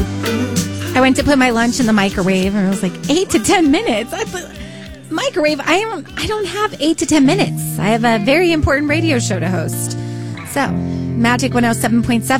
I went to put my lunch in the microwave, and I was like, 8 to 10 minutes. Microwave, I don't have 8 to 10 minutes. I have a very important radio show to host. So, Magic 107.7.